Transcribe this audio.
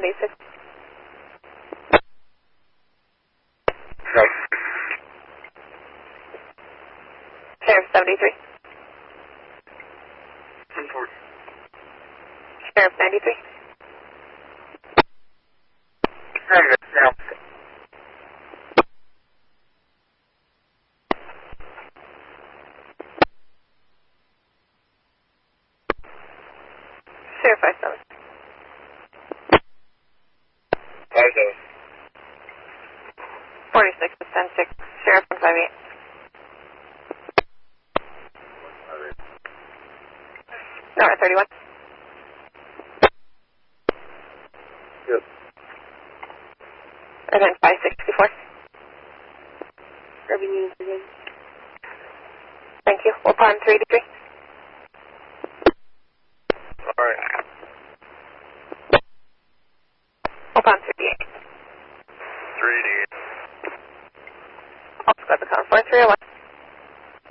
76. Right. Sheriff 73. 1040. Sheriff 93. Negative, now. Sheriff 57. 57. 46 is 10-6. Sheriff 158. No, 31. Good. And then 564. Urban News again. Thank you. We'll pond 383. Alright. We'll pond 38. 388. I'll squad the call 4301.